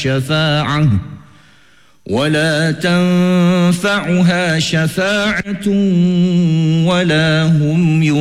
ولا تنفعها شفاعة ولا هم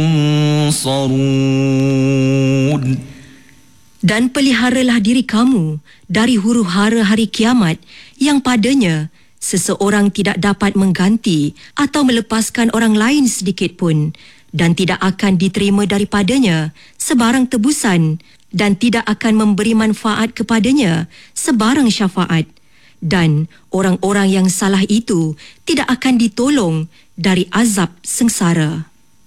ينصرون. Dan peliharalah diri kamu dari huru-hara hari kiamat yang padanya seseorang tidak dapat mengganti atau melepaskan orang lain sedikit pun, dan tidak akan diterima daripadanya sebarang tebusan, dan tidak akan memberi manfaat kepadanya sebarang syafaat, dan orang-orang yang salah itu tidak akan ditolong dari azab sengsara.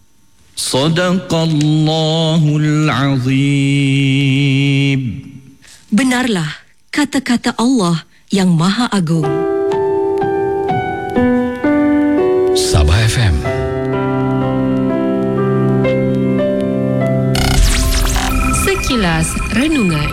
Sadaqallahul Azim. Benarlah kata-kata Allah yang Maha Agung. Sabah FM. Sekilas Renungan.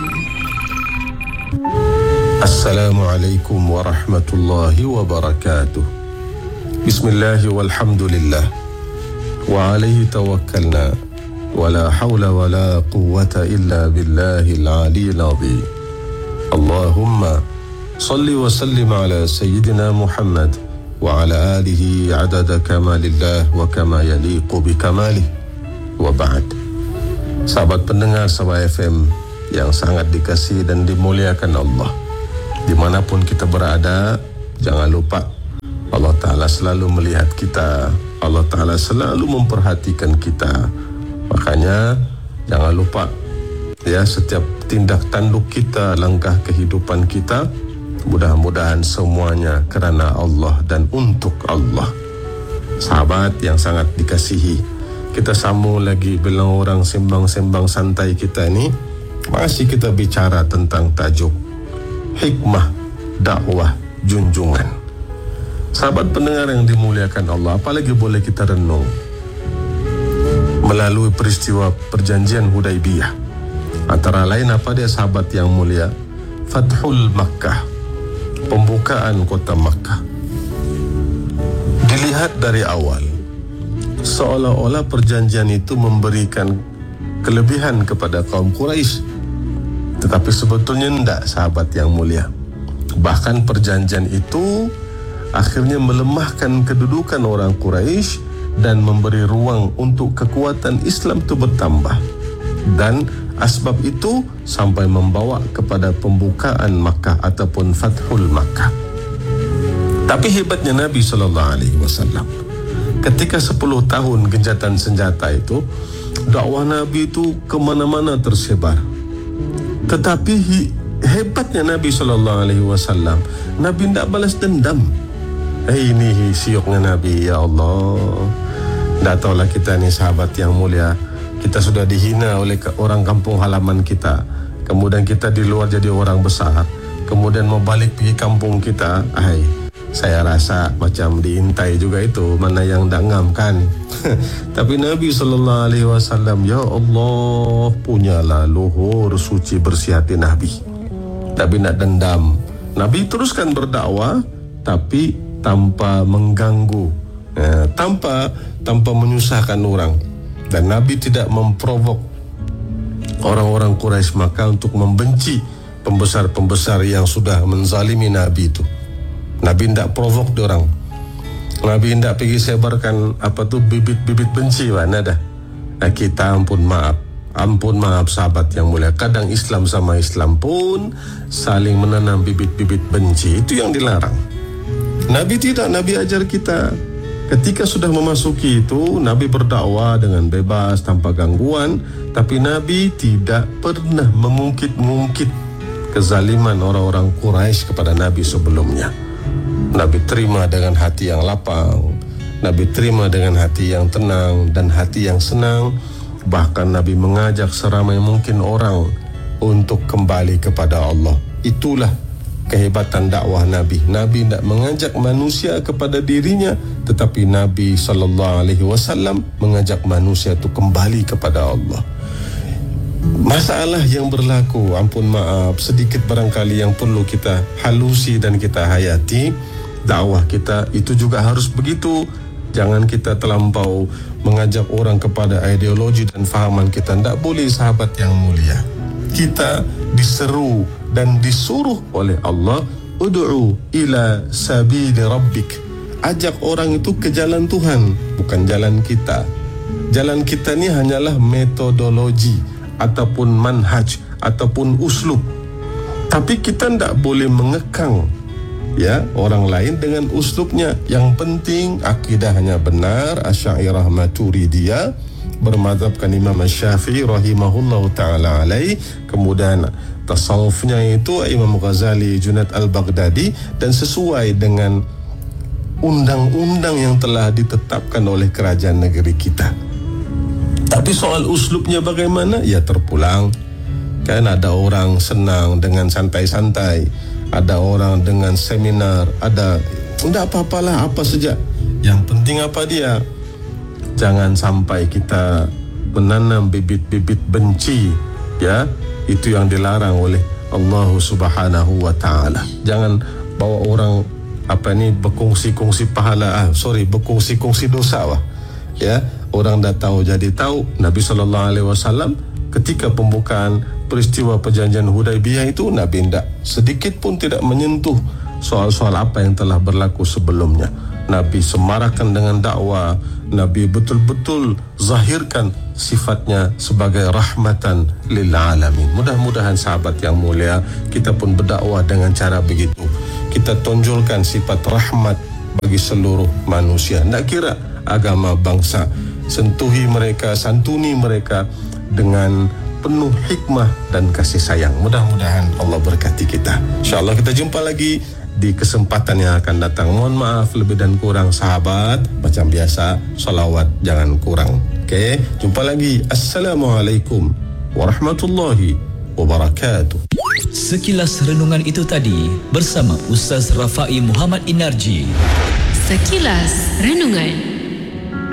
Assalamualaikum warahmatullahi wabarakatuh. Bismillah walhamdulillah wa alaihi tawakkalna wa la hawla wa la quwwata illa billahil aliyyil azim. Allahumma salli wa sallim ala sayyidina Muhammad wa ala alihi adada kamalillah wa kama yaliqu bi kamalih, wa ba'd. Sahabat pendengar Sabah FM yang sangat dikasihi dan dimuliakan Allah, dimanapun kita berada, jangan lupa Allah Ta'ala selalu melihat kita, Allah Ta'ala selalu memperhatikan kita. Makanya jangan lupa ya, setiap tindak tanduk kita, langkah kehidupan kita, mudah-mudahan semuanya kerana Allah dan untuk Allah. Sahabat yang sangat dikasihi, kita sambung lagi bila orang sembang-sembang santai kita ni. Masih kita bicara tentang tajuk hikmah dakwah junjungan. Sahabat pendengar yang dimuliakan Allah, apalagi boleh kita renung melalui peristiwa perjanjian Hudaibiyah. Antara lain apa dia sahabat yang mulia? Fathul Makkah, pembukaan kota Makkah. Dilihat dari awal, seolah-olah perjanjian itu memberikan kelebihan kepada kaum Quraisy, tetapi sebetulnya tidak, sahabat yang mulia. Bahkan perjanjian itu akhirnya melemahkan kedudukan orang Quraisy dan memberi ruang untuk kekuatan Islam itu bertambah. Dan asbab itu sampai membawa kepada pembukaan Makkah ataupun Fathul Makkah. Tapi hebatnya Nabi SAW, ketika 10 tahun genjatan senjata itu, dakwah Nabi itu kemana-mana tersebar. Tetapi hebatnya Nabi SAW, Nabi tidak balas dendam. Ini sioknya Nabi, ya Allah. Tak tahulah kita ni sahabat yang mulia, kita sudah dihina oleh orang kampung halaman kita, kemudian kita di luar jadi orang besar, kemudian mau balik pergi kampung kita, saya rasa macam diintai juga itu, mana yang tak ngam kan. Tapi Nabi SAW, ya Allah, punyalah luhur suci bersih hati Nabi. Nabi nak dendam. Nabi teruskan berdakwah, tapi tanpa mengganggu, tanpa menyusahkan orang. Dan Nabi tidak memprovok orang-orang Quraisy Makkah untuk membenci pembesar-pembesar yang sudah menzalimi Nabi itu. Nabi tidak provok diorang. Nabi tidak pergi sebarkan bibit-bibit benci, mana dah. Kita ampun maaf sahabat yang mulia. Kadang Islam sama Islam pun saling menanam bibit-bibit benci. Itu yang dilarang. Nabi tidak, Nabi ajar kita ketika sudah memasuki itu, Nabi berdakwah dengan bebas tanpa gangguan, tapi Nabi tidak pernah mengungkit-ungkit kezaliman orang-orang Quraisy kepada Nabi sebelumnya. Nabi terima dengan hati yang lapang, Nabi terima dengan hati yang tenang dan hati yang senang. Bahkan Nabi mengajak seramai mungkin orang untuk kembali kepada Allah. Itulah kehebatan dakwah Nabi. Nabi tidak mengajak manusia kepada dirinya, tetapi Nabi SAW mengajak manusia itu kembali kepada Allah. Masalah yang berlaku, ampun maaf, sedikit barangkali yang perlu kita halusi dan kita hayati. Dakwah kita itu juga harus begitu. Jangan kita terlampau mengajak orang kepada ideologi dan fahaman kita. Tidak boleh, sahabat yang mulia. Kita diseru dan disuruh oleh Allah, ud'u ila sabili rabbik. Ajak orang itu ke jalan Tuhan, bukan jalan kita. Jalan kita ni hanyalah metodologi ataupun manhaj ataupun uslub. Tapi kita tidak boleh mengekang orang lain dengan uslubnya. Yang penting akidahnya benar, Asy'ariyah Maturidiyah, bermadzhabkan Imam Syafi'i rahimahullahu taala alaih. Kemudian tasawufnya itu Imam Ghazali, Junaid al-Baghdadi, dan sesuai dengan undang-undang yang telah ditetapkan oleh kerajaan negeri kita. Tapi soal uslubnya bagaimana? Ya terpulang. Kan ada orang senang dengan santai-santai, ada orang dengan seminar, ada tidak apa-apalah, apa saja. Yang penting apa dia? Jangan sampai kita menanam bibit-bibit benci, itu yang dilarang oleh Allah Subhanahu wa taala. Jangan bawa orang berkongsi-kongsi pahala, berkongsi-kongsi dosa Orang dah tahu jadi tahu. Nabi SAW ketika pembukaan peristiwa perjanjian Hudaibiyah itu, Nabi sedikit pun tidak menyentuh soal-soal apa yang telah berlaku sebelumnya. Nabi semarakkan dengan dakwah. Nabi betul-betul zahirkan sifatnya sebagai rahmatan lil alamin. Mudah-mudahan sahabat yang mulia, kita pun berdakwah dengan cara begitu. Kita tonjolkan sifat rahmat bagi seluruh manusia. Tak kira agama, bangsa. Sentuhi mereka, santuni mereka dengan penuh hikmah dan kasih sayang. Mudah-mudahan Allah berkati kita. InsyaAllah kita jumpa lagi di kesempatan yang akan datang. Mohon maaf lebih dan kurang sahabat. Macam biasa, salawat jangan kurang. Okey, jumpa lagi. Assalamualaikum warahmatullahi wabarakatuh. Sekilas renungan itu tadi bersama Ustaz Rafai Muhammad Inarji. Sekilas Renungan.